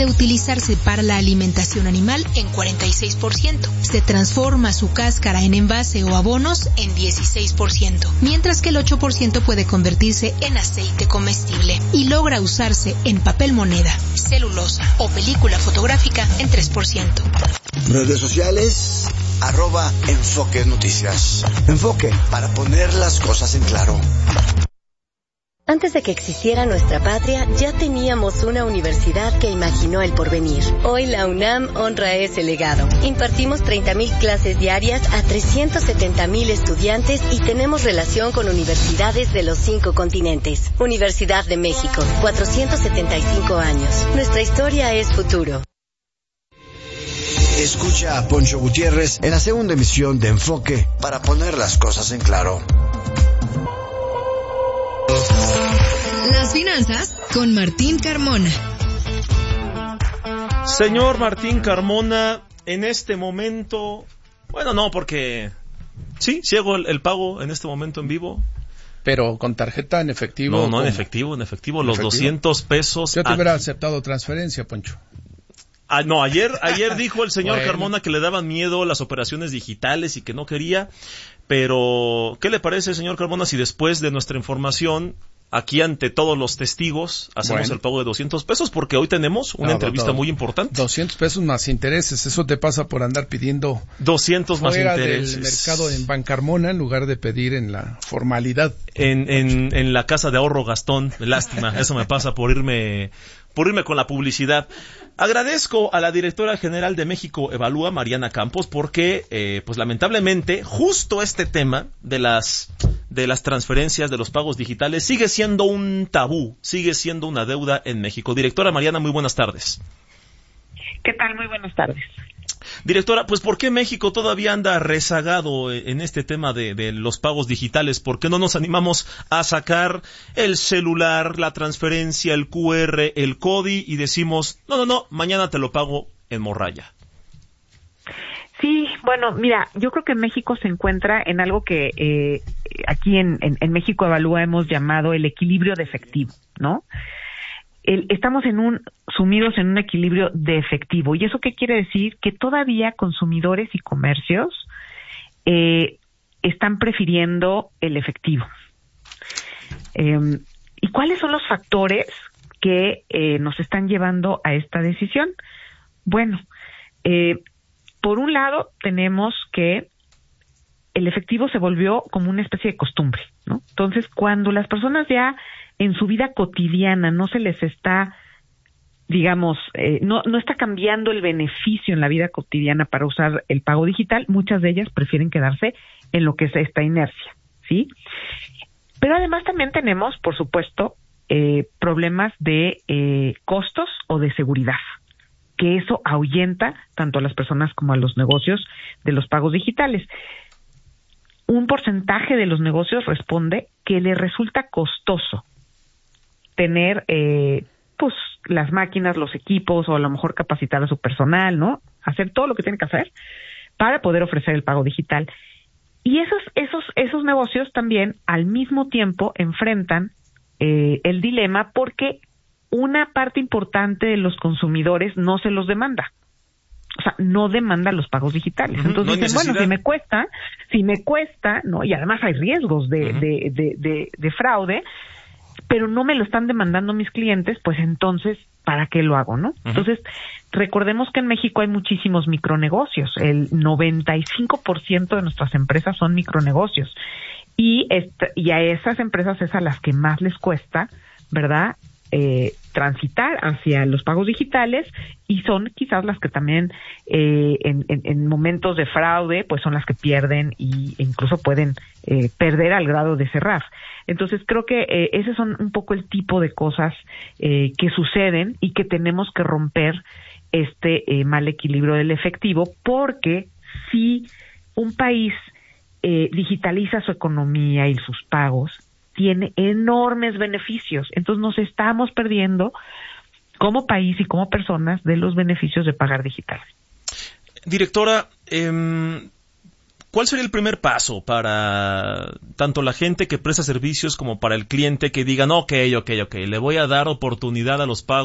de utilizarse para la alimentación animal en 46%. Se transforma su cáscara en envase o abonos en 16%, mientras que el 8% puede convertirse en aceite comestible y logra usarse en papel moneda, celulosa o película fotográfica en 3%. Redes sociales, @Enfoque Noticias. Enfoque, para poner las cosas en claro. Antes de que existiera nuestra patria, ya teníamos una universidad que imaginó el porvenir. Hoy la UNAM honra ese legado. Impartimos 30,000 clases diarias a 370,000 estudiantes y tenemos relación con universidades de los 5 continentes. Universidad de México, 475 años. Nuestra historia es futuro. Escucha a Poncho Gutiérrez en la segunda emisión de Enfoque, para poner las cosas en claro. Las finanzas con Martín Carmona. Señor Martín Carmona, en este momento, bueno, no, porque sí hago el pago en este momento en vivo. Pero con tarjeta en efectivo. No, en efectivo, los 200 pesos. Yo te hubiera aceptado transferencia, Poncho. No, ayer dijo el señor Carmona que le daban miedo las operaciones digitales y que no quería, pero ¿qué le parece, señor Carmona, si después de nuestra información, aquí ante todos los testigos, hacemos el pago de 200 pesos? Porque hoy tenemos una entrevista muy importante. 200 pesos más intereses, eso te pasa por andar pidiendo 200 más intereses. Del mercado en Bancarmona, en lugar de pedir en la formalidad. En la casa de ahorro Gastón, lástima, eso me pasa por irme con la publicidad. Agradezco a la directora general de México Evalúa, Mariana Campos, porque pues lamentablemente justo este tema de las transferencias, de los pagos digitales, sigue siendo un tabú, sigue siendo una deuda en México. Directora Mariana, muy buenas tardes. ¿Qué tal? Muy buenas tardes. Directora, pues ¿por qué México todavía anda rezagado en este tema de los pagos digitales? ¿Por qué no nos animamos a sacar el celular, la transferencia, el QR, el CODI y decimos, no, mañana te lo pago en morralla? Sí, bueno, mira, yo creo que México se encuentra en algo que aquí en México Evalúa hemos llamado el equilibrio de efectivo, ¿no? Estamos sumidos en un equilibrio de efectivo. ¿Y eso qué quiere decir? Que todavía consumidores y comercios están prefiriendo el efectivo. ¿Y cuáles son los factores que nos están llevando a esta decisión? Bueno, por un lado tenemos que el efectivo se volvió como una especie de costumbre, ¿no? Entonces, cuando las personas ya en su vida cotidiana no se les está, digamos, no está cambiando el beneficio en la vida cotidiana para usar el pago digital, muchas de ellas prefieren quedarse en lo que es esta inercia, ¿sí? Pero además también tenemos, por supuesto, problemas de costos o de seguridad, que eso ahuyenta tanto a las personas como a los negocios de los pagos digitales. Un porcentaje de los negocios responde que le resulta costoso tener pues las máquinas, los equipos, o a lo mejor capacitar a su personal, ¿no? Hacer todo lo que tiene que hacer para poder ofrecer el pago digital. Y esos negocios también al mismo tiempo enfrentan el dilema porque una parte importante de los consumidores no se los demanda. O sea, no demanda los pagos digitales. Entonces dicen, bueno, si me cuesta, ¿no? Y además hay riesgos de fraude, pero no me lo están demandando mis clientes, pues entonces, ¿para qué lo hago, no? Entonces, recordemos que en México hay muchísimos micronegocios. El 95% de nuestras empresas son micronegocios. Y a esas empresas es a las que más les cuesta, ¿verdad?, transitar hacia los pagos digitales, y son quizás las que también en momentos de fraude pues son las que pierden e incluso pueden perder al grado de cerrar. Entonces creo que esos son un poco el tipo de cosas que suceden y que tenemos que romper este mal equilibrio del efectivo, porque si un país digitaliza su economía y sus pagos, tiene enormes beneficios. Entonces nos estamos perdiendo como país y como personas de los beneficios de pagar digital. Directora, ¿cuál sería el primer paso para tanto la gente que presta servicios como para el cliente que diga, no, ok, le voy a dar oportunidad a los pagos